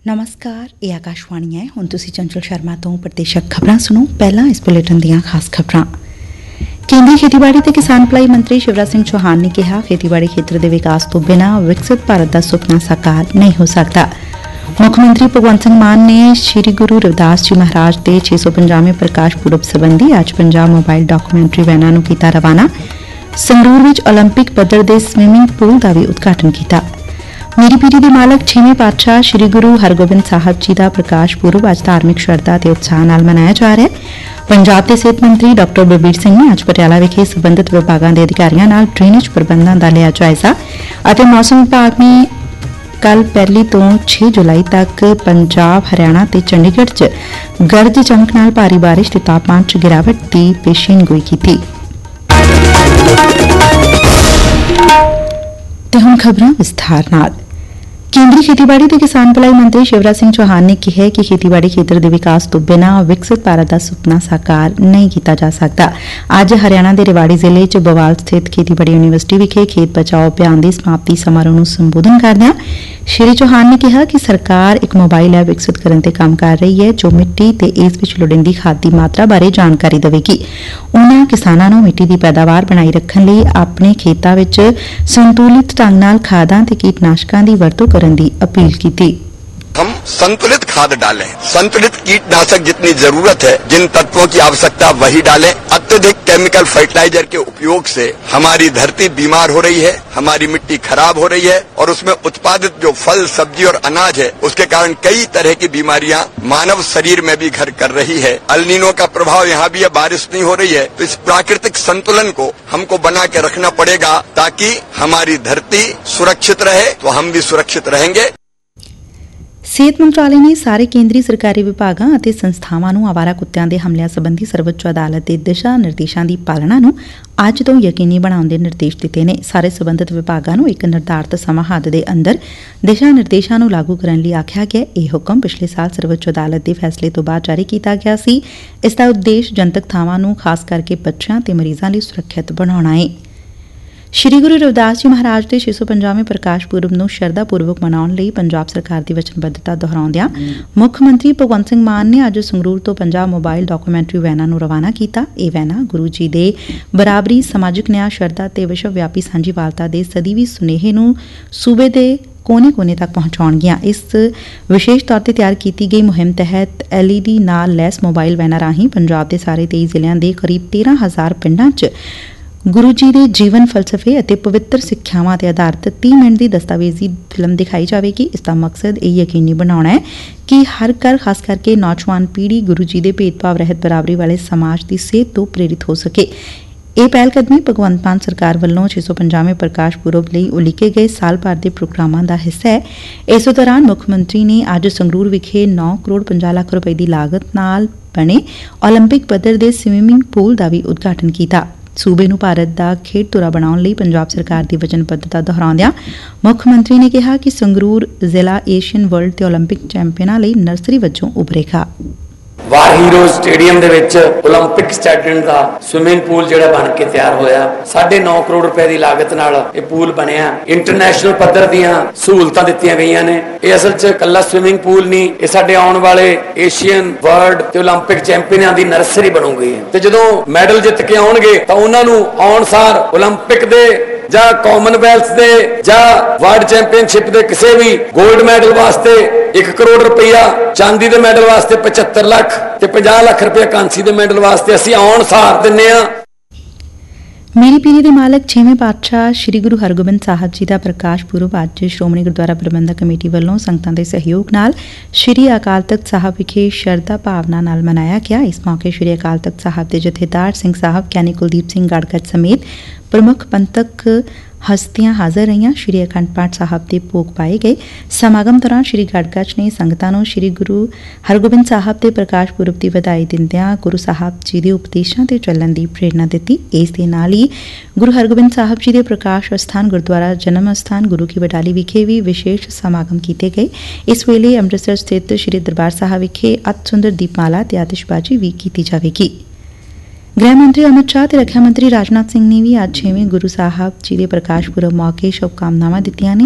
ਨਮਸਕਾਰ, ਇਹ ਆਕਾਸ਼ਵਾਣੀ ਹੈ। ਹੁਣ ਤੁਸੀਂ ਚੰਚਲ ਸ਼ਰਮਾ ਤੋਂ ਪ੍ਰਦੇਸ਼ਕ ਖਬਰਾਂ ਸੁਣੋ। ਪਹਿਲਾਂ ਇਸ ਬੁਲੇਟਿਨ ਦੀਆਂ ਖਾਸ ਖਬਰਾਂ। ਕੇਂਦਰੀ ਖੇਤੀਬਾੜੀ ਤੇ ਕਿਸਾਨ ਭਲਾਈ ਮੰਤਰੀ ਸ਼ਿਵਰਾਜ ਸਿੰਘ ਚੌਹਾਨ ਨੇ ਕਿਹਾ, ਖੇਤੀਬਾੜੀ ਖੇਤਰ ਦੇ ਵਿਕਾਸ ਤੋਂ ਬਿਨਾਂ ਵਿਕਸਿਤ ਭਾਰਤ ਦਾ ਸੁਪਨਾ ਸਾਕਾਰ ਨਹੀਂ ਹੋ ਸਕਦਾ। ਮੁੱਖ ਮੰਤਰੀ ਭਗਵੰਤ ਸਿੰਘ ਮਾਨ ਨੇ ਸ੍ਰੀ ਗੁਰੂ ਰਵਿਦਾਸ ਜੀ ਮਹਾਰਾਜ ਦੇ 650ਵੇਂ ਪ੍ਰਕਾਸ਼ ਪੁਰਬ ਸਬੰਧੀ ਅੱਜ ਪੰਜਾਬ ਮੋਬਾਈਲ ਡਾਕੂਮੈਂਟਰੀ ਵੈਨਾਂ ਨੂੰ ਕੀਤਾ ਰਵਾਨਾ। ਸੰਗਰੂਰ ਵਿੱਚ ਓਲੰਪਿਕ ਪੱਧਰ ਦੇ ਸਵਿਮਿੰਗ ਪੂਲ ਦਾ ਵੀ ਉਦਘਾਟਨ ਕੀਤਾ। ਮੀਰੀ ਪੀਰੀ ਦੇ ਮਾਲਕ 6ਵੇਂ ਪਾਤਸ਼ਾਹ ਸ੍ਰੀ ਗੁਰੂ ਹਰਗੋਬਿੰਦ ਸਾਹਿਬ ਜੀ ਦਾ ਪ੍ਰਕਾਸ਼ ਪੁਰਬ ਅੱਜ ਧਾਰਮਿਕ ਸ਼ਰਧਾ ਤੇ ਉਤਸ਼ਾਹ ਨਾਲ ਮਨਾਇਆ ਜਾ ਰਿਹਾ ਹੈ। ਪੰਜਾਬ ਦੇ ਸਿਹਤ ਮੰਤਰੀ ਡਾ. ਬਲਬੀਰ ਸਿੰਘ ਨੇ ਅੱਜ ਪਟਿਆਲਾ ਵਿਖੇ ਸਬੰਧਤ ਵਿਭਾਗਾਂ ਦੇ ਅਧਿਕਾਰੀਆਂ ਨਾਲ ਡਰੇਨੇਜ ਪ੍ਰਬੰਧਾਂ ਦਾ ਲਿਆ ਜਾਇਜ਼ਾ ਅਤੇ ਮੌਸਮ ਵਿਭਾਗ ਨੇ ਕੱਲ 1 ਤੋਂ 6 ਜੁਲਾਈ ਤੱਕ ਪੰਜਾਬ, ਹਰਿਆਣਾ ਤੇ ਚੰਡੀਗੜ੍ਹ 'ਚ ਗਰਜ ਚਮਕ ਨਾਲ ਭਾਰੀ ਬਾਰਿਸ਼ ਤੇ ਤਾਪਮਾਨ 'ਚ ਗਿਰਾਵਟ ਦੀ ਪੇਸ਼ੀਨਗੋਈ ਕੀਤੀ। ਤੇ ਹੁਣ ਖਬਰਾਂ ਵਿਸਥਾਰ ਨਾਲ। ਕੇਂਦਰੀ ਖੇਤੀਬਾੜੀ ਤੇ ਕਿਸਾਨ ਭਲਾਈ ਮੰਤਰੀ ਸ਼ਿਵਰਾਜ ਸਿੰਘ ਚੌਹਾਨ ਨੇ ਕਿਹਾ ਕਿ ਖੇਤੀਬਾੜੀ ਖੇਤਰ ਦੇ ਵਿਕਾਸ ਤੋਂ ਬਿਨਾਂ ਵਿਕਸਿਤ ਭਾਰਤ ਦਾ ਸੁਪਨਾ ਸਾਕਾਰ ਨਹੀਂ ਕੀਤਾ ਜਾ ਸਕਦਾ। ਅੱਜ ਹਰਿਆਣਾ ਦੇ ਰੇਵਾੜੀ ਜ਼ਿਲ੍ਹੇ 'ਚ ਬਵਾਲ ਸਥਿਤ ਖੇਤੀਬਾੜੀ ਯੂਨੀਵਰਸਿਟੀ ਵਿਖੇ ਖੇਤ ਬਚਾਓ ਅਭਿਆਨ ਦੇ ਸਮਾਪਤੀ ਸਮਾਰੋਹ ਨੂੰ ਸੰਬੋਧਨ ਕਰਦਿਆਂ ਸ਼੍ਰੀ ਚੌਹਾਨ ਨੇ ਕਿਹਾ ਕਿ ਸਰਕਾਰ ਇੱਕ ਮੋਬਾਈਲ ਐਪ ਵਿਕਸਿਤ ਕਰਨ ਤੇ ਕੰਮ ਕਰ ਰਹੀ ਹੈ ਜੋ ਮਿੱਟੀ ਤੇ ਇਸ ਵਿੱਚ ਲੋੜੀਂਦੀ ਖਾਦ ਦੀ ਮਾਤਰਾ ਬਾਰੇ ਜਾਣਕਾਰੀ ਦੇਵੇਗੀ। ਉਨ੍ਹਾਂ ਕਿਸਾਨਾਂ ਨੂੰ ਮਿੱਟੀ ਦੀ ਪੈਦਾਵਾਰ ਬਣਾਈ ਰੱਖਣ ਲਈ ਆਪਣੇ ਖੇਤਾਂ ਵਿੱਚ ਸੰਤੁਲਿਤ ਢੰਗ ਨਾਲ ਖਾਦਾਂ ਤੇ ਕੀਟਨਾਸ਼ਕਾਂ ਦੀ ਵਰਤੋਂ ਕਰਨ ਦੀ अपील की थी। हम संतुलित खाद डालें, संतुलित कीटनाशक जितनी जरूरत है, जिन तत्वों की आवश्यकता वही डालें। अत्यधिक केमिकल फर्टिलाइजर के उपयोग से हमारी धरती बीमार हो रही है, हमारी मिट्टी खराब हो रही है और उसमें उत्पादित जो फल, सब्जी और अनाज है उसके कारण कई तरह की बीमारियां मानव शरीर में भी घर कर रही है। अल नीनो का प्रभाव यहाँ भी है, बारिश नहीं हो रही है, तो इस प्राकृतिक संतुलन को हमको बना के रखना पड़ेगा ताकि हमारी धरती सुरक्षित रहे तो हम भी सुरक्षित रहेंगे। ਸਿਹਤ ਮੰਤਰਾਲੇ ਨੇ ਸਾਰੇ ਕੇਂਦਰੀ ਸਰਕਾਰੀ ਵਿਭਾਗਾਂ ਅਤੇ ਸੰਸਥਾਵਾਂ ਨੂੰ ਆਵਾਰਾ ਕੁੱਤਿਆਂ ਦੇ ਹਮਲਿਆਂ ਸਬੰਧੀ ਸਰਵਉੱਚ ਅਦਾਲਤ ਦੇ ਦਿਸ਼ਾ ਨਿਰਦੇਸ਼ਾਂ ਦੀ ਪਾਲਣਾ ਨੂੰ ਅੱਜ ਤੋਂ ਯਕੀਨੀ ਬਣਾਉਣ ਦੇ ਨਿਰਦੇਸ਼ ਦਿੱਤੇ ਨੇ। ਸਾਰੇ ਸਬੰਧਤ ਵਿਭਾਗਾਂ ਨੂੰ ਇੱਕ ਨਿਰਧਾਰਤ ਸਮਾਂ ਹੱਦ ਦੇ ਅੰਦਰ ਦਿਸ਼ਾ ਨਿਰਦੇਸ਼ਾਂ ਨੂੰ ਲਾਗੂ ਕਰਨ ਲਈ ਆਖਿਆ ਗਿਆ। ਇਹ ਹੁਕਮ ਪਿਛਲੇ ਸਾਲ ਸਰਵਉੱਚ ਅਦਾਲਤ ਦੇ ਫੈਸਲੇ ਤੋਂ ਬਾਅਦ ਜਾਰੀ ਕੀਤਾ ਗਿਆ ਸੀ। ਇਸ ਦਾ ਉਦੇਸ਼ ਜਨਤਕ ਥਾਵਾਂ ਨੂੰ ਖਾਸ ਕਰਕੇ ਬੱਚਿਆਂ ਤੇ ਮਰੀਜ਼ਾਂ ਲਈ ਸੁਰੱਖਿਅਤ ਬਣਾਉਣਾ ਹੈ। ਸ੍ਰੀ ਗੁਰੂ ਰਵਿਦਾਸ ਜੀ ਮਹਾਰਾਜ ਦੇ 650ਵੇਂ ਪ੍ਰਕਾਸ਼ ਪੁਰਬ ਨੂੰ ਸ਼ਰਧਾ ਪੂਰਵਕ ਮਨਾਉਣ ਲਈ ਪੰਜਾਬ ਸਰਕਾਰ ਦੀ ਵਚਨਬੱਧਤਾ ਦੁਹਰਾਉਂਦਿਆਂ ਮੁੱਖ ਮੰਤਰੀ ਭਗਵੰਤ ਸਿੰਘ ਮਾਨ ਨੇ ਅੱਜ ਸੰਗਰੂਰ ਤੋਂ ਪੰਜਾਬ ਮੋਬਾਈਲ ਡਾਕੂਮੈਂਟਰੀ ਵੈਨਾਂ ਨੂੰ ਰਵਾਨਾ ਕੀਤਾ। ਇਹ ਵੈਨਾਂ ਗੁਰੂ ਜੀ ਦੇ ਬਰਾਬਰੀ, ਸਮਾਜਿਕ ਨਿਆਂ, ਸ਼ਰਧਾ ਤੇ ਵਿਸ਼ਵ ਵਿਆਪੀ ਸਾਂਝੀਵਾਲਤਾ ਦੇ ਸਦੀਵੀ ਸੁਨੇਹੇ ਨੂੰ ਸੂਬੇ ਦੇ ਕੋਨੇ-ਕੋਨੇ ਤੱਕ ਪਹੁੰਚਾਉਣਗੀਆਂ। ਇਸ ਵਿਸ਼ੇਸ਼ ਤੌਰ ਤੇ ਤਿਆਰ ਕੀਤੀ ਗਈ ਮੁਹਿੰਮ ਤਹਿਤ LED ਨਾਲ ਲੈਸ ਮੋਬਾਈਲ ਵੈਨਾਂ ਰਾਹੀਂ ਪੰਜਾਬ ਦੇ ਸਾਰੇ 23 ਜ਼ਿਲ੍ਹਿਆਂ ਦੇ ਕਰੀਬ 13,000 ਪਿੰਡਾਂ 'ਚ ਗੁਰੂ ਜੀ ਦੇ ਜੀਵਨ ਫਲਸਫੇ ਅਤੇ ਪਵਿੱਤਰ ਸਿੱਖਿਆਵਾਂ ਤੇ ਆਧਾਰਿਤ 30 ਮਿੰਟ ਦੀ ਦਸਤਾਵੇਜ਼ੀ ਫਿਲਮ ਦਿਖਾਈ ਜਾਵੇਗੀ। ਇਸ ਦਾ ਮਕਸਦ ਇਹ ਯਕੀਨੀ ਬਣਾਉਣਾ ਹੈ ਕਿ ਹਰ ਘਰ, ਖਾਸ ਕਰਕੇ ਨੌਜਵਾਨ ਪੀੜ੍ਹੀ, ਗੁਰੂ ਜੀ ਦੇ ਭੇਦਭਾਵ ਰਹਿਤ ਬਰਾਬਰੀ ਵਾਲੇ ਸਮਾਜ ਦੀ ਸੇਧ ਤੋਂ ਪ੍ਰੇਰਿਤ ਹੋ ਸਕੇ। ਇਹ ਪਹਿਲਕਦਮੀ ਭਗਵੰਤ ਮਾਨ ਸਰਕਾਰ ਵੱਲੋਂ 650ਵੇਂ ਪ੍ਰਕਾਸ਼ ਪੁਰਬ ਲਈ ਉਲੀਕੇ ਗਏ ਸਾਲ ਭਰ ਦੇ ਪ੍ਰੋਗਰਾਮਾਂ ਦਾ ਹਿੱਸਾ ਹੈ। ਇਸੇ ਦੌਰਾਨ ਮੁੱਖ ਮੰਤਰੀ ਨੇ ਅੱਜ ਸੰਗਰੂਰ ਵਿਖੇ 9 ਕਰੋੜ 50 ਲੱਖ ਰੁਪਏ ਦੀ ਲਾਗਤ ਨਾਲ ਬਣੇ ਓਲੰਪਿਕ ਪੱਧਰ ਦੇ ਸਵਿਮਿੰਗ ਪੂਲ ਦਾ ਵੀ ਉਦਘਾਟਨ ਕੀਤਾ। ਸੂਬੇ ਨੂੰ ਭਾਰਤ ਦਾ ਖੇਡ ਧੁਰਾ ਬਣਾਉਣ ਲਈ ਪੰਜਾਬ ਸਰਕਾਰ ਦੀ ਵਚਨਬੱਧਤਾ ਦੁਹਰਾਉਂਦਿਆਂ ਮੁੱਖ ਮੰਤਰੀ ਨੇ ਕਿਹਾ ਕਿ ਸੰਗਰੂਰ ਜ਼ਿਲ੍ਹਾ ਏਸ਼ੀਅਨ, ਵਰਲਡ ਤੇ ਓਲੰਪਿਕ ਚੈਂਪੀਅਨਾਂ ਲਈ ਨਰਸਰੀ ਵਜੋਂ ਉਭਰੇਗਾ। ਵਾਰ ਹੀਰੋ ਸਟੇਡੀਅਮ ਦੇ ਵਿੱਚ ਓਲੰਪਿਕ ਸਟੈਂਡਰਡ ਦਾ ਸਵਿਮਿੰਗ ਪੂਲ ਜਿਹੜਾ ਬਣ ਕੇ ਤਿਆਰ ਹੋਇਆ, 9.5 ਕਰੋੜ ਰੁਪਏ ਦੀ ਲਾਗਤ ਨਾਲ ਇਹ ਪੂਲ ਬਣਿਆ। ਇੰਟਰਨੈਸ਼ਨਲ ਪੱਧਰ ਦੀਆਂ ਸਹੂਲਤਾਂ ਦਿੱਤੀਆਂ ਗਈਆਂ ਨੇ। ਇਹ ਅਸਲ 'ਚ ਇਕੱਲਾ ਸਵਿਮਿੰਗ ਪੂਲ ਨਹੀਂ, ਇਹ ਸਾਡੇ ਆਉਣ ਵਾਲੇ ਏਸ਼ੀਅਨ, ਵਰਲਡ ਤੇ ਓਲੰਪਿਕ ਚੈਂਪੀਅਨਾਂ ਦੀ ਨਰਸਰੀ ਬਣੂਗੀ ਤੇ ਜਦੋਂ ਮੈਡਲ ਜਿੱਤ ਕੇ ਆਉਣਗੇ ਤਾਂ ਉਹਨਾਂ ਨੂੰ ਆਉਣ ਸਾਰ ਓਲੰਪਿਕ ਦੇ ਜਾਂ ਕਾਮਨਵੈਲਥ ਦੇ ਜਾਂ ਵਰਲਡ ਚੈਂਪੀਅਨਸ਼ਿਪ ਦੇ ਕਿਸੇ ਵੀ 골ਡ ਮੈਡਲ ਵਾਸਤੇ 1 ਕਰੋੜ ਰੁਪਈਆ, ਚਾਂਦੀ ਦੇ ਮੈਡਲ ਵਾਸਤੇ 75 ਲੱਖ ਤੇ 50 ਲੱਖ ਰੁਪਏ ਕਾਂਸੀ ਦੇ ਮੈਡਲ ਵਾਸਤੇ ਅਸੀਂ ਆਉਣ ਸਾਰ ਦਿੰਨੇ ਆ। ਮੀਰੀ ਪੀਰੀ ਦੇ ਮਾਲਕ 6ਵੇਂ ਪਾਤਸ਼ਾਹ ਸ੍ਰੀ ਗੁਰੂ ਹਰਗੋਬਿੰਦ ਸਾਹਿਬ ਜੀ ਦਾ ਪ੍ਰਕਾਸ਼ ਪੁਰਬ ਅੱਜ ਸ਼੍ਰੋਮਣੀ ਗੁਰਦੁਆਰਾ ਪ੍ਰਬੰਧਕ ਕਮੇਟੀ ਵੱਲੋਂ ਸੰਗਤਾਂ ਦੇ ਸਹਿਯੋਗ ਨਾਲ ਸ੍ਰੀ ਅਕਾਲ ਤਖ਼ਤ ਸਾਹਿਬ ਵਿਖੇ ਸ਼ਰਧਾ ਭਾਵਨਾ ਨਾਲ ਮਨਾਇਆ ਗਿਆ। ਇਸ ਮੌਕੇ ਸ੍ਰੀ ਅਕਾਲ ਤਖ਼ਤ ਸਾਹਿਬ ਦੇ ਜਥੇਦਾਰ ਸਿੰਘ ਸਾਹਿਬ, ਗਿਆਨੀ ਕੁਲਦੀਪ ਸਿੰਘ ਗੜਗੜ ਸਮੇਤ ਪ੍ਰਮੁੱਖ ਪੰਥਕ ਹਸਤੀਆਂ ਹਾਜ਼ਰ ਰਹੀਆਂ। ਸ੍ਰੀ ਅਖੰਡ ਪਾਠ ਸਾਹਿਬ ਦੇ ਭੋਗ ਪਾਏ ਗਏ। ਸਮਾਗਮ ਦੌਰਾਨ ਸ੍ਰੀ ਗੜਗੜ ਨੇ ਸੰਗਤਾਂ ਨੂੰ ਸ੍ਰੀ ਗੁਰੂ ਹਰਗੋਬਿੰਦ ਸਾਹਿਬ ਦੇ ਪ੍ਰਕਾਸ਼ ਪੁਰਬ ਦੀ ਵਧਾਈ ਦਿੰਦਿਆਂ ਗੁਰੂ ਸਾਹਿਬ ਜੀ ਦੇ ਉਪਦੇਸ਼ਾਂ ਤੇ ਚੱਲਣ ਦੀ ਪ੍ਰੇਰਨਾ ਦਿੱਤੀ। ਇਸ ਦੇ ਨਾਲ ਹੀ ਗੁਰੂ ਹਰਗੋਬਿੰਦ ਸਾਹਿਬ ਜੀ ਦੇ ਪ੍ਰਕਾਸ਼ ਅਸਥਾਨ ਗੁਰਦੁਆਰਾ ਜਨਮ ਅਸਥਾਨ ਗੁਰੂ ਕੀ ਬਡਾਲੀ ਵਿਖੇ ਵੀ ਵਿਸ਼ੇਸ਼ ਸਮਾਗਮ ਕੀਤੇ ਗਏ। ਇਸ ਵੇਲੇ ਅੰਮ੍ਰਿਤਸਰ ਸਥਿਤ ਸ੍ਰੀ ਦਰਬਾਰ ਸਾਹਿਬ ਵਿਖੇ ਅਤਿ ਸੁੰਦਰ ਦੀਪਮਾਲਾ ਤੇ ਆਤਿਸ਼ਬਾਜ਼ੀ ਵੀ ਕੀਤੀ ਜਾਵੇਗੀ। ਗ੍ਰਹਿ ਮੰਤਰੀ ਅਮਿਤ ਸ਼ਾਹ ਤੇ ਰੱਖਿਆ ਮੰਤਰੀ ਰਾਜਨਾਥ ਸਿੰਘ ਨੇ ਵੀ ਅੱਜ 6ਵੇਂ ਗੁਰੂ ਸਾਹਿਬ ਜੀ ਦੇ ਪ੍ਰਕਾਸ਼ ਪੁਰਬ ਮੌਕੇ ਸ਼ੁਭਕਾਮਨਾਵਾਂ ਦਿੱਤੀਆਂ ਨੇ।